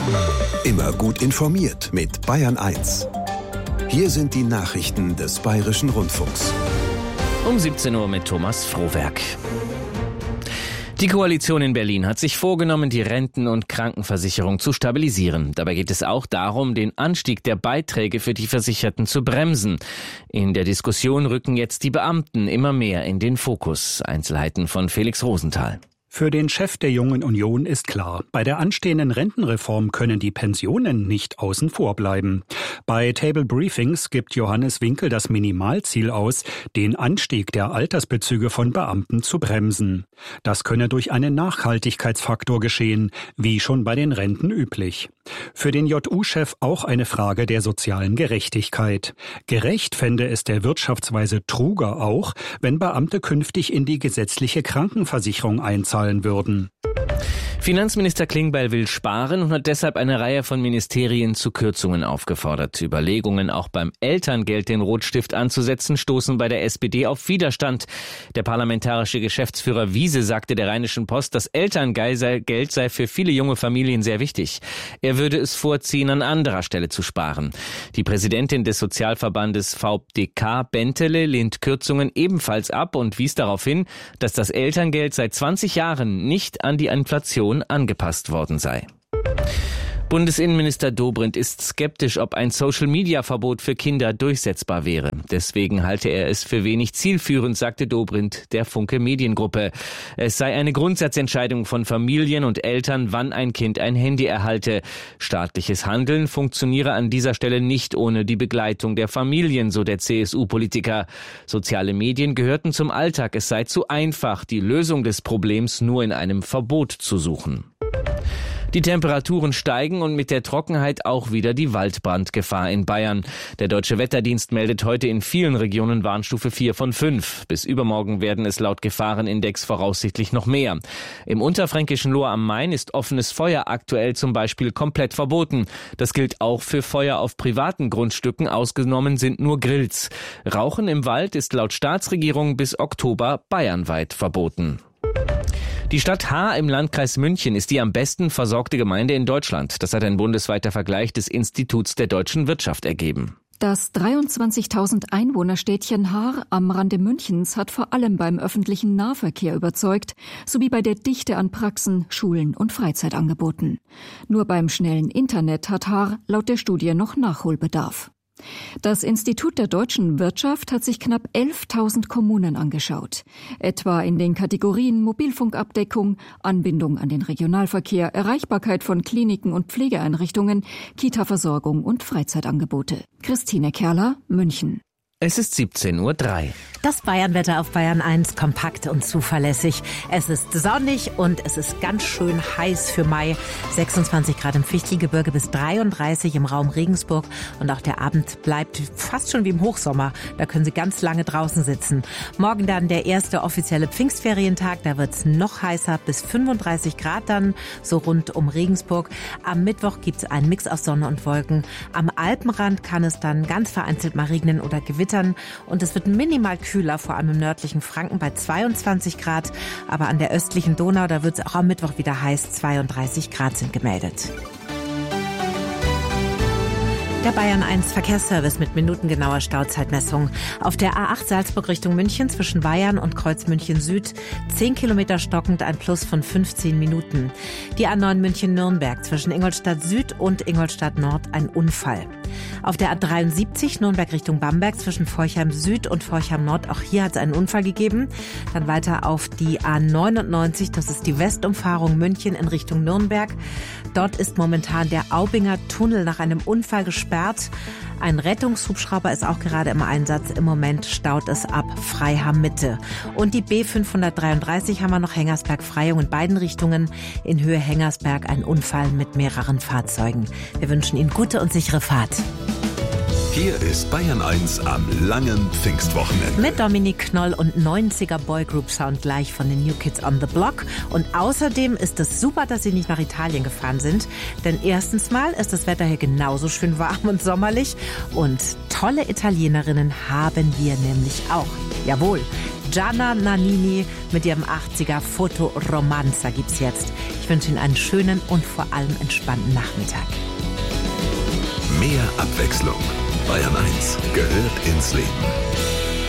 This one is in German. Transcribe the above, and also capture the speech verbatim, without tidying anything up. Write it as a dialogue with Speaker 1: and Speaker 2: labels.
Speaker 1: Immer gut informiert mit Bayern eins. Hier sind die Nachrichten des Bayerischen Rundfunks.
Speaker 2: Um siebzehn Uhr mit Thomas Frohwerk. Die Koalition in Berlin hat sich vorgenommen, die Renten- und Krankenversicherung zu stabilisieren. Dabei geht es auch darum, den Anstieg der Beiträge für die Versicherten zu bremsen. In der Diskussion rücken jetzt die Beamten immer mehr in den Fokus. Einzelheiten von Felix Rosenthal.
Speaker 3: Für den Chef der Jungen Union ist klar, bei der anstehenden Rentenreform können die Pensionen nicht außen vor bleiben. Bei Table Briefings gibt Johannes Winkel das Minimalziel aus, den Anstieg der Altersbezüge von Beamten zu bremsen. Das könne durch einen Nachhaltigkeitsfaktor geschehen, wie schon bei den Renten üblich. Für den J U-Chef auch eine Frage der sozialen Gerechtigkeit. Gerecht fände es der Wirtschaftsweise Truger auch, wenn Beamte künftig in die gesetzliche Krankenversicherung einzahlen würden.
Speaker 2: Finanzminister Klingbeil will sparen und hat deshalb eine Reihe von Ministerien zu Kürzungen aufgefordert. Überlegungen, auch beim Elterngeld den Rotstift anzusetzen, stoßen bei der S P D auf Widerstand. Der parlamentarische Geschäftsführer Wiese sagte der Rheinischen Post, das Elterngeld sei für viele junge Familien sehr wichtig. Er würde es vorziehen, an anderer Stelle zu sparen. Die Präsidentin des Sozialverbandes V D K, Bentele, lehnt Kürzungen ebenfalls ab und wies darauf hin, dass das Elterngeld seit zwanzig Jahren nicht an die Inflation angepasst worden sei. Bundesinnenminister Dobrindt ist skeptisch, ob ein Social-Media-Verbot für Kinder durchsetzbar wäre. Deswegen halte er es für wenig zielführend, sagte Dobrindt der Funke Mediengruppe. Es sei eine Grundsatzentscheidung von Familien und Eltern, wann ein Kind ein Handy erhalte. Staatliches Handeln funktioniere an dieser Stelle nicht ohne die Begleitung der Familien, so der C S U-Politiker. Soziale Medien gehörten zum Alltag. Es sei zu einfach, die Lösung des Problems nur in einem Verbot zu suchen. Die Temperaturen steigen und mit der Trockenheit auch wieder die Waldbrandgefahr in Bayern. Der Deutsche Wetterdienst meldet heute in vielen Regionen Warnstufe vier von fünf. Bis übermorgen werden es laut Gefahrenindex voraussichtlich noch mehr. Im unterfränkischen Lohr am Main ist offenes Feuer aktuell zum Beispiel komplett verboten. Das gilt auch für Feuer auf privaten Grundstücken, ausgenommen sind nur Grills. Rauchen im Wald ist laut Staatsregierung bis Oktober bayernweit verboten. Die Stadt Haar im Landkreis München ist die am besten versorgte Gemeinde in Deutschland. Das hat ein bundesweiter Vergleich des Instituts der deutschen Wirtschaft ergeben.
Speaker 4: Das dreiundzwanzigtausend Einwohnerstädtchen Haar am Rande Münchens hat vor allem beim öffentlichen Nahverkehr überzeugt, sowie bei der Dichte an Praxen, Schulen und Freizeitangeboten. Nur beim schnellen Internet hat Haar laut der Studie noch Nachholbedarf. Das Institut der deutschen Wirtschaft hat sich knapp elftausend Kommunen angeschaut, etwa in den Kategorien Mobilfunkabdeckung, Anbindung an den Regionalverkehr, Erreichbarkeit von Kliniken und Pflegeeinrichtungen, Kita-Versorgung und Freizeitangebote. Christine Kerler, München.
Speaker 2: Es ist siebzehn Uhr drei.
Speaker 5: Das Bayernwetter auf Bayern eins, kompakt und zuverlässig. Es ist sonnig und es ist ganz schön heiß für Mai. sechsundzwanzig Grad im Fichtelgebirge bis dreiunddreißig im Raum Regensburg. Und auch der Abend bleibt fast schon wie im Hochsommer. Da können Sie ganz lange draußen sitzen. Morgen dann der erste offizielle Pfingstferientag. Da wird's noch heißer, bis fünfunddreißig Grad dann, so rund um Regensburg. Am Mittwoch gibt's einen Mix aus Sonne und Wolken. Am Alpenrand kann es dann ganz vereinzelt mal regnen oder gewittern. Und es wird minimal kühler, vor allem im nördlichen Franken bei zweiundzwanzig Grad. Aber an der östlichen Donau, da wird es auch am Mittwoch wieder heiß. zweiunddreißig Grad sind gemeldet. Der Bayern eins Verkehrsservice mit minutengenauer Stauzeitmessung. Auf der A acht Salzburg Richtung München zwischen Bayern und Kreuz München Süd zehn Kilometer stockend, ein Plus von fünfzehn Minuten. Die A neun München Nürnberg zwischen Ingolstadt Süd und Ingolstadt Nord ein Unfall. Auf der A dreiundsiebzig Nürnberg Richtung Bamberg zwischen Forchheim Süd und Forchheim Nord, auch hier hat es einen Unfall gegeben. Dann weiter auf die A neunundneunzig, das ist die Westumfahrung München in Richtung Nürnberg. Dort ist momentan der Aubinger Tunnel nach einem Unfall gesperrt. Ein Rettungshubschrauber ist auch gerade im Einsatz. Im Moment staut es ab Freiham Mitte. Und die B fünfhundertdreiunddreißig haben wir noch Hengersberg-Freyung in beiden Richtungen. In Höhe Hengersberg ein Unfall mit mehreren Fahrzeugen. Wir wünschen Ihnen gute und sichere Fahrt.
Speaker 1: Hier ist Bayern eins am langen Pfingstwochenende.
Speaker 5: Mit Dominik Knoll und neunziger Boygroup Sound gleich von den New Kids on the Block. Und außerdem ist es super, dass Sie nicht nach Italien gefahren sind. Denn erstens mal ist das Wetter hier genauso schön warm und sommerlich. Und tolle Italienerinnen haben wir nämlich auch. Jawohl, Gianna Nannini mit ihrem achtziger Foto Romanza gibt's jetzt Ich wünsche Ihnen einen schönen und vor allem entspannten Nachmittag.
Speaker 1: Mehr Abwechslung. Bayern eins gehört ins Leben.